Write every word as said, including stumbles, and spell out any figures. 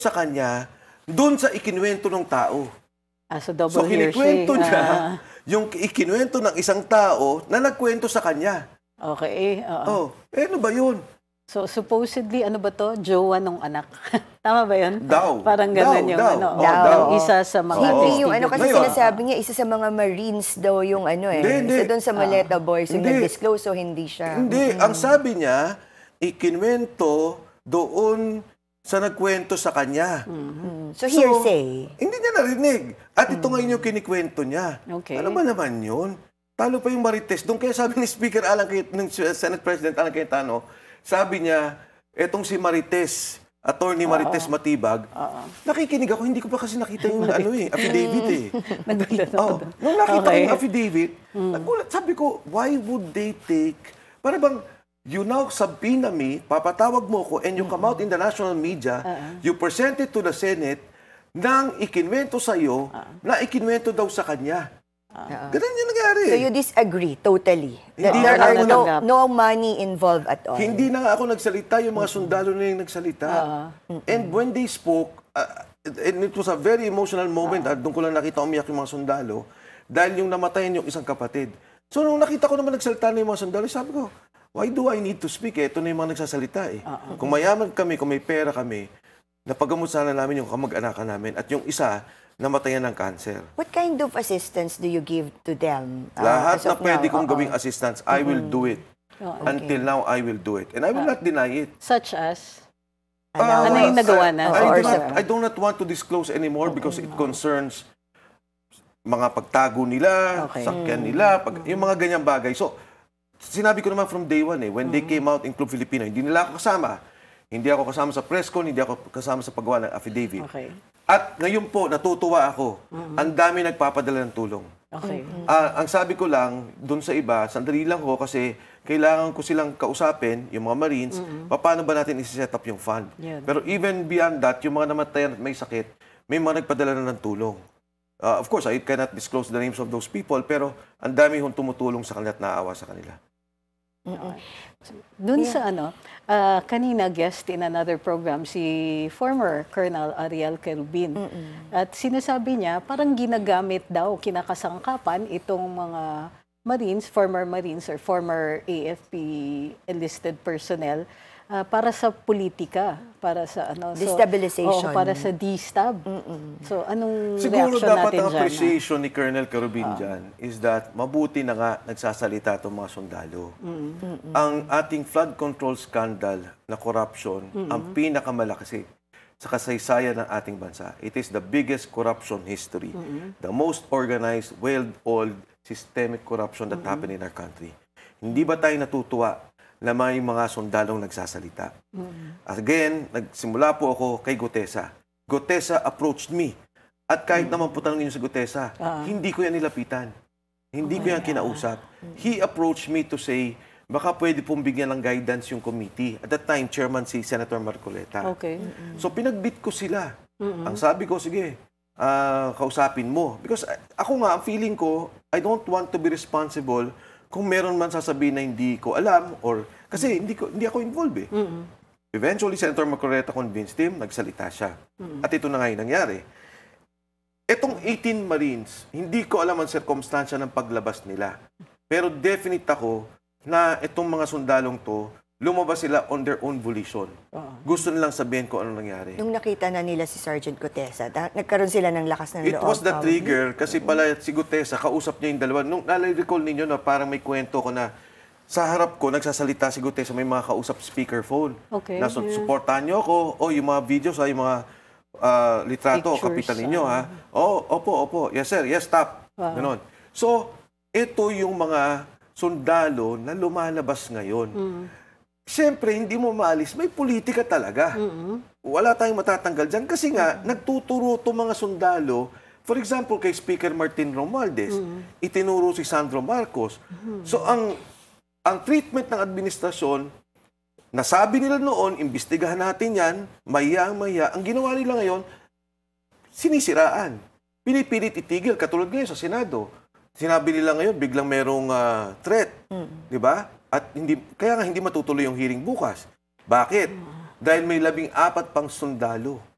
sa kanya doon sa ikinuwento ng tao. Ah, so double So kinikwento hearsay. niya Ah, yung ikinuwento ng isang tao na nagkwento sa kanya. okay. oo. Oh, eh ano ba yun? So supposedly, ano ba to? Jowa nung anak. Tama ba yun? Daw. Parang ganun Daw, yung daw. ano. Oh, oo, daw. Isa sa mga Oo. Hindi yung testigo. ano, kasi Ngayon, sinasabi niya, isa sa mga Marines daw yung ano eh. Hindi, hindi. Isa doon sa Maleta Boys yung Hindi. nag-disclose, so hindi siya. Hindi, ang sabi niya, ikinwento doon sa nagkwento sa kanya. Mm. So, hearsay. Hindi niya narinig. At ito ngayon yung kinikwento niya. Okay. Ano ba naman yun? Talo pa yung Marites. Doon kaya sabi ni Speaker Alan, Cay- ng Senate President Alan Cayetano, sabi niya, etong si Marites, Attorney Marites Matibag, nakikinig ako, hindi ko pa kasi nakita yung ano eh, affidavit eh. Nagulat ako Oh, doon. nung nakita ko Okay. yung affidavit, nagulat. Sabi ko, why would they take, para bang, you now subpoena me, papatawag mo ko, and you come out in the national media, you present it to the Senate, nang ikinwento sa'yo, na ikinwento daw sa kanya. Ganun yung nangyari. So, you disagree totally? That Hindi there na are ako no, natanggap. no money involved at all? Hindi na nga ako nagsalita, yung mga sundalo na yung nagsalita. And when they spoke, uh, and it was a very emotional moment, at doon ko lang nakita umiyak yung mga sundalo, dahil yung namatayan yung isang kapatid. So nung nakita ko naman nagsalita na yung mga sundalo, sabi ko, why do I need to speak? Eh, ito na yung mga nagsasalita eh. Kung mayaman kami, kung may pera kami, napagamot sana namin yung kamag-anakan namin, at yung isa, namatayan ng cancer. What kind of assistance do you give to them? uh, Lahat as na of pwede now? kong Oo. gawing assistance, I will do it. Oo. Until now, I will do it. And I will not deny it. Such as? Ah, Ano yung nagawa na? I, I, Or do not, sa- I do not want to disclose anymore because it concerns mga pagtago nila, Okay. sakyan nila, pag, yung mga ganyang bagay. So, sinabi ko naman from day one eh, when they came out in Club Filipino, hindi nila ako kasama. Hindi ako kasama sa press con, hindi ako kasama sa paggawa ng affidavit. Okay. At ngayon po, natutuwa ako. Ang dami nagpapadala ng tulong. Okay. Ah, ang sabi ko lang, dun sa iba, sandali lang ko kasi kailangan ko silang kausapin, yung mga Marines, paano ba natin isi-set up yung fund. Yan. Pero even beyond that, yung mga namatayan at may sakit, may mga nagpadala na ng tulong. Ah, of course, I cannot disclose the names of those people, pero ang dami hong tumutulong sa kanila at naawa sa kanila. Doon sa ano, ah, kanina guest in another program si former Colonel Ariel Kelvin. At sinasabi niya, parang ginagamit daw, kinakasangkapan itong mga Marines, former Marines or former A F P enlisted personnel ah, para sa politika, para sa ano. so- Destabilization. Oo, para sa D-stab. So anong Siguro reaction dapat natin ang dyan? appreciation ni Colonel Carubin dyan is that mabuti na nga nagsasalita itong mga sundalo. Ang ating flood control scandal na corruption, ang pinakamalaki sa kasaysayan ng ating bansa. It is the biggest corruption history. The most organized, well-oiled, systemic corruption that happened in our country. Hindi ba tayo natutuwa na may mga sundalong nagsasalita? Again, nagsimula po ako kay Gutesa. Gutesa approached me. At kahit naman po tanongin niyo sa Gutesa, hindi ko yan nilapitan. Hindi ko yan kinausap. He approached me to say, baka pwede pong bigyan ng guidance yung committee. At that time, chairman si Senator Marcoleta. Okay. So pinagbit ko sila. Ang sabi ko, sige, ah, kausapin mo. Because ah, ako nga, ang feeling ko, I don't want to be responsible kung meron man sasabihin na hindi ko alam or kasi hindi ko hindi ako involved eh. Eventually, Senator Marcoleta convinced him, nagsalita siya. At ito na nga yung nangyari. Itong eighteen Marines, hindi ko alam ang sirkumstansya ng paglabas nila. Pero definite ako na itong mga sundalong to, lumabas sila on their own volition. Gusto nilang sabihin ko ano nangyari. Nung nakita na nila si Sergeant Gutesa, da- nagkaroon sila ng lakas ng It loob. was the probably. trigger kasi pala si Gutesa, kausap niya yung dalawa. Nung nalai-recall ninyo na parang may kwento ko na sa harap ko, nagsasalita si Gutesa, may mga kausap speakerphone. Okay. Na su- supportahan niyo ako, o yung mga videos, ha, yung mga ah, litrato, Pictures, kapitan ninyo, ha? Oh, opo, opo. Yes, sir. Yes, stop. Ganon. So, ito yung mga sundalo na lumalabas ngayon. Siyempre, hindi mo maalis. May politika talaga. Wala tayong matatanggal dyan. Kasi nga, nagtuturo itong mga sundalo. For example, kay Speaker Martin Romualdez, itinuro si Sandro Marcos. So, ang ang treatment ng administrasyon, nasabi nila noon, imbestigahan natin yan, maya-maya. Ang ginawa nila ngayon, sinisiraan. Pinipilit itigil, katulad ngayon sa Senado. Sinabi nila ngayon, biglang merong ah, threat. Di ba? At hindi, kaya nga hindi matutuloy yung hearing bukas. Bakit? Dahil may labing apat pang sundalo